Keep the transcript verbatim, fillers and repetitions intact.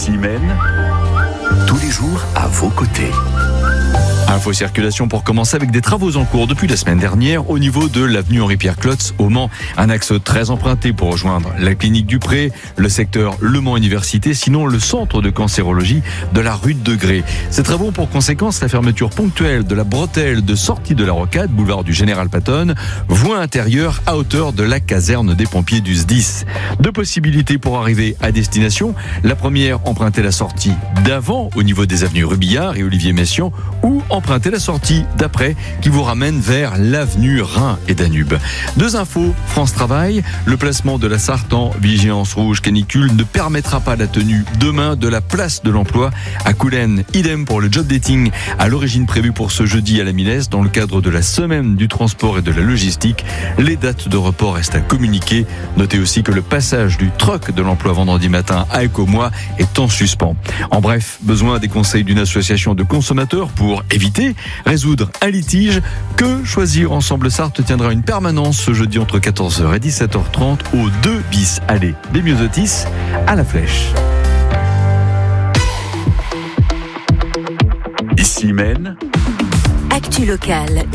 Ici Maine, tous les jours à vos côtés. Info circulation pour commencer avec des travaux en cours depuis la semaine dernière au niveau de l'avenue Henri-Pierre Klotz au Mans. Un axe très emprunté pour rejoindre la clinique du Pré, le secteur Le Mans Université, sinon le centre de cancérologie de la rue de Degré. Ces travaux ont pour conséquence la fermeture ponctuelle de la bretelle de sortie de la Rocade, boulevard du Général Patton, voie intérieure à hauteur de la caserne des pompiers du S D I S. Deux possibilités pour arriver à destination. La première, emprunter la sortie d'avant au niveau des avenues Rubillard et Olivier Messiaen, ou emprunter la sortie d'après qui vous ramène vers l'avenue Rhin et Danube. Deux infos, France Travail, le placement de la Sarthe en vigilance rouge canicule ne permettra pas la tenue demain de la place de l'emploi à Coulennes. Idem pour le job dating à l'origine prévu pour ce jeudi à la Milesse dans le cadre de la semaine du transport et de la logistique. Les dates de report restent à communiquer. Notez aussi que le passage du troc de l'emploi vendredi matin à Écomois est en suspens. En bref, besoin des conseils d'une association de consommateurs pour éviter résoudre un litige. Que choisir ensemble Sarthe tiendra une permanence ce jeudi entre quatorze heures et dix-sept heures trente au deux bis allée des Myosotis à la Flèche. Ici Maine, Actu locale,